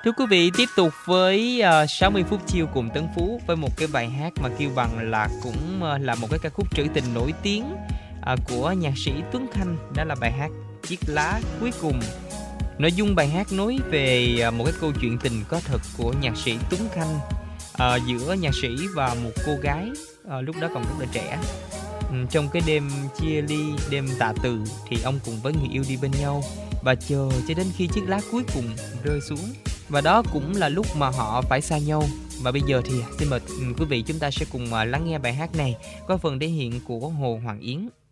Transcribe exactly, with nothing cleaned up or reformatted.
Thưa quý vị, tiếp tục với uh, sáu mươi phút chill cùng Tấn Phú với một cái bài hát mà kêu bằng là cũng uh, là một cái ca khúc trữ tình nổi tiếng uh, của nhạc sĩ Tuấn Khanh. Đó là bài hát Chiếc Lá Cuối Cùng. Nội dung bài hát nói về uh, một cái câu chuyện tình có thật của nhạc sĩ Tuấn Khanh uh, giữa nhạc sĩ và một cô gái uh, lúc đó còn rất là trẻ. Um, trong cái đêm chia ly, đêm tạ từ thì ông cùng với người yêu đi bên nhau và chờ cho đến khi chiếc lá cuối cùng rơi xuống. Và đó cũng là lúc mà họ phải xa nhau. Và bây giờ thì xin mời quý vị chúng ta sẽ cùng lắng nghe bài hát này có phần thể hiện của Hồ Hoàng Yến.